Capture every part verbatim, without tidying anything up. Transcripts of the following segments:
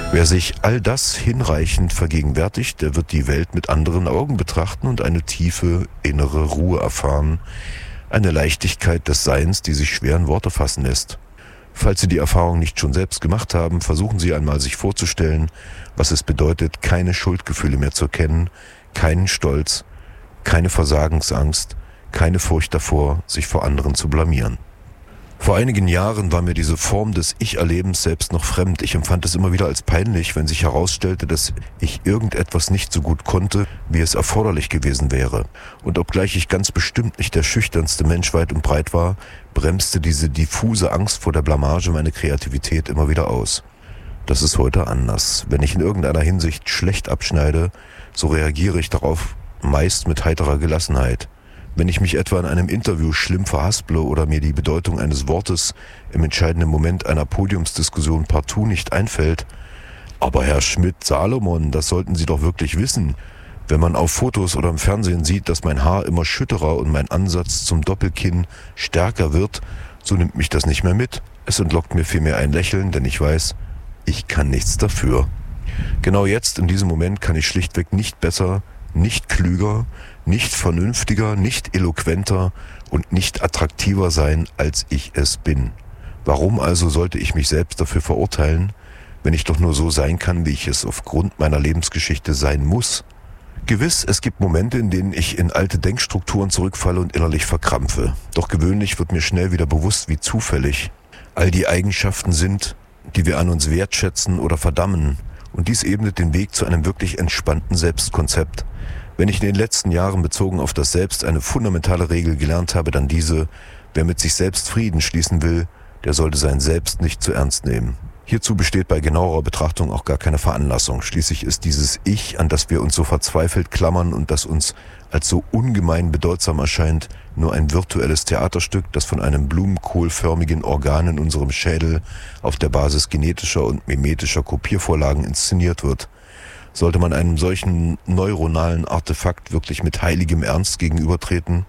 Wer sich all das hinreichend vergegenwärtigt, der wird die Welt mit anderen Augen betrachten und eine tiefe innere Ruhe erfahren, eine Leichtigkeit des Seins, die sich schwer in Worte fassen lässt. Falls Sie die Erfahrung nicht schon selbst gemacht haben, versuchen Sie einmal sich vorzustellen, was es bedeutet, keine Schuldgefühle mehr zu kennen, keinen Stolz, keine Versagensangst, keine Furcht davor, sich vor anderen zu blamieren. Vor einigen Jahren war mir diese Form des Ich-Erlebens selbst noch fremd. Ich empfand es immer wieder als peinlich, wenn sich herausstellte, dass ich irgendetwas nicht so gut konnte, wie es erforderlich gewesen wäre. Und obgleich ich ganz bestimmt nicht der schüchternste Mensch weit und breit war, bremste diese diffuse Angst vor der Blamage meine Kreativität immer wieder aus. Das ist heute anders. Wenn ich in irgendeiner Hinsicht schlecht abschneide, so reagiere ich darauf meist mit heiterer Gelassenheit. Wenn ich mich etwa in einem Interview schlimm verhasple oder mir die Bedeutung eines Wortes im entscheidenden Moment einer Podiumsdiskussion partout nicht einfällt, aber Herr Schmidt-Salomon, das sollten Sie doch wirklich wissen. Wenn man auf Fotos oder im Fernsehen sieht, dass mein Haar immer schütterer und mein Ansatz zum Doppelkinn stärker wird, so nimmt mich das nicht mehr mit. Es entlockt mir vielmehr ein Lächeln, denn ich weiß, ich kann nichts dafür. Genau jetzt, in diesem Moment, kann ich schlichtweg nicht besser, nicht klüger, nicht vernünftiger, nicht eloquenter und nicht attraktiver sein, als ich es bin. Warum also sollte ich mich selbst dafür verurteilen, wenn ich doch nur so sein kann, wie ich es aufgrund meiner Lebensgeschichte sein muss? Gewiss, es gibt Momente, in denen ich in alte Denkstrukturen zurückfalle und innerlich verkrampfe. Doch gewöhnlich wird mir schnell wieder bewusst, wie zufällig all die Eigenschaften sind, die wir an uns wertschätzen oder verdammen. Und dies ebnet den Weg zu einem wirklich entspannten Selbstkonzept. Wenn ich in den letzten Jahren bezogen auf das Selbst eine fundamentale Regel gelernt habe, dann diese: Wer mit sich selbst Frieden schließen will, der sollte sein Selbst nicht zu ernst nehmen. Hierzu besteht bei genauerer Betrachtung auch gar keine Veranlassung. Schließlich ist dieses Ich, an das wir uns so verzweifelt klammern und das uns als so ungemein bedeutsam erscheint, nur ein virtuelles Theaterstück, das von einem blumenkohlförmigen Organ in unserem Schädel auf der Basis genetischer und mimetischer Kopiervorlagen inszeniert wird. Sollte man einem solchen neuronalen Artefakt wirklich mit heiligem Ernst gegenübertreten?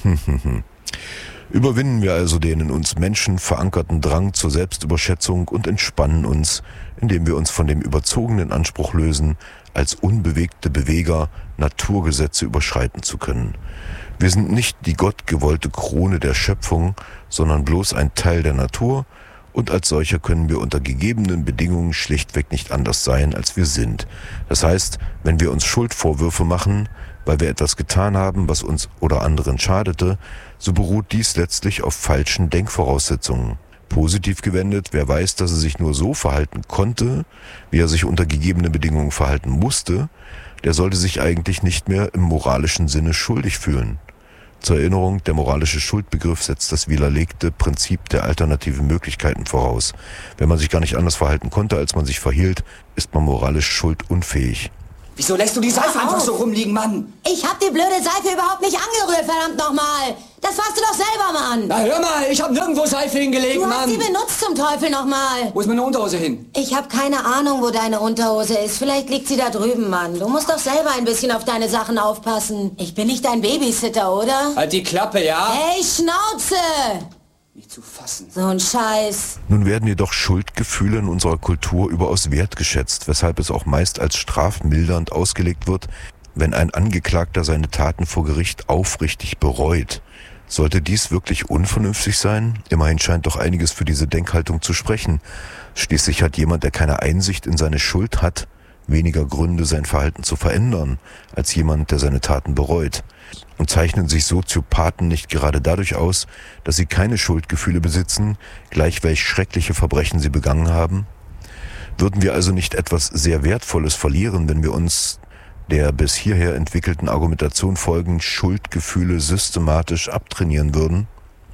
Überwinden wir also den in uns Menschen verankerten Drang zur Selbstüberschätzung und entspannen uns, indem wir uns von dem überzogenen Anspruch lösen, als unbewegte Beweger Naturgesetze überschreiten zu können. Wir sind nicht die gottgewollte Krone der Schöpfung, sondern bloß ein Teil der Natur, und als solcher können wir unter gegebenen Bedingungen schlichtweg nicht anders sein, als wir sind. Das heißt, wenn wir uns Schuldvorwürfe machen, weil wir etwas getan haben, was uns oder anderen schadete, so beruht dies letztlich auf falschen Denkvoraussetzungen. Positiv gewendet, wer weiß, dass er sich nur so verhalten konnte, wie er sich unter gegebenen Bedingungen verhalten musste, der sollte sich eigentlich nicht mehr im moralischen Sinne schuldig fühlen. Zur Erinnerung, der moralische Schuldbegriff setzt das widerlegte Prinzip der alternativen Möglichkeiten voraus. Wenn man sich gar nicht anders verhalten konnte, als man sich verhielt, ist man moralisch schuldunfähig. Wieso lässt du die Seife einfach so rumliegen, Mann? Ich hab die blöde Seife überhaupt nicht angerührt, verdammt nochmal. Das warst du doch selber, Mann. Na hör mal, ich hab nirgendwo Seife hingelegt, du Mann. Du hast sie benutzt zum Teufel nochmal. Wo ist meine Unterhose hin? Ich hab keine Ahnung, wo deine Unterhose ist. Vielleicht liegt sie da drüben, Mann. Du musst doch selber ein bisschen auf deine Sachen aufpassen. Ich bin nicht dein Babysitter, oder? Halt die Klappe, ja? Hey, Schnauze! Nicht zu fassen. So ein Scheiß. Nun werden jedoch Schuldgefühle in unserer Kultur überaus wertgeschätzt, weshalb es auch meist als strafmildernd ausgelegt wird, wenn ein Angeklagter seine Taten vor Gericht aufrichtig bereut. Sollte dies wirklich unvernünftig sein? Immerhin scheint doch einiges für diese Denkhaltung zu sprechen. Schließlich hat jemand, der keine Einsicht in seine Schuld hat, weniger Gründe, sein Verhalten zu verändern, als jemand, der seine Taten bereut. Und zeichnen sich Soziopathen nicht gerade dadurch aus, dass sie keine Schuldgefühle besitzen, gleich welch schreckliche Verbrechen sie begangen haben? Würden wir also nicht etwas sehr Wertvolles verlieren, wenn wir uns der bis hierher entwickelten Argumentation folgend Schuldgefühle systematisch abtrainieren würden?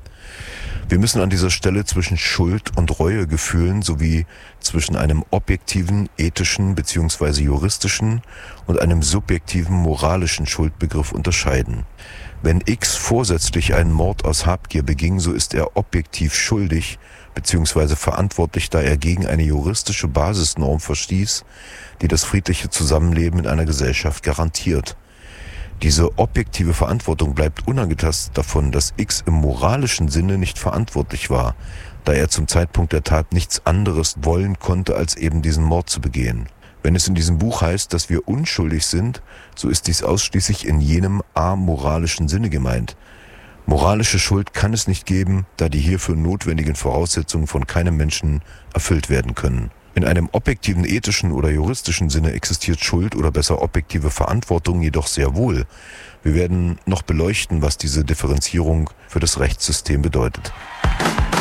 Wir müssen an dieser Stelle zwischen Schuld- und Reuegefühlen sowie zwischen einem objektiven, ethischen bzw. juristischen und einem subjektiven, moralischen Schuldbegriff unterscheiden. Wenn X vorsätzlich einen Mord aus Habgier beging, so ist er objektiv schuldig bzw. verantwortlich, da er gegen eine juristische Basisnorm verstieß, die das friedliche Zusammenleben in einer Gesellschaft garantiert. Diese objektive Verantwortung bleibt unangetastet davon, dass X im moralischen Sinne nicht verantwortlich war. da er zum Zeitpunkt der Tat nichts anderes wollen konnte, als eben diesen Mord zu begehen. Wenn es in diesem Buch heißt, dass wir unschuldig sind, so ist dies ausschließlich in jenem amoralischen Sinne gemeint. Moralische Schuld kann es nicht geben, da die hierfür notwendigen Voraussetzungen von keinem Menschen erfüllt werden können. In einem objektiven ethischen oder juristischen Sinne existiert Schuld oder besser objektive Verantwortung jedoch sehr wohl. Wir werden noch beleuchten, was diese Differenzierung für das Rechtssystem bedeutet.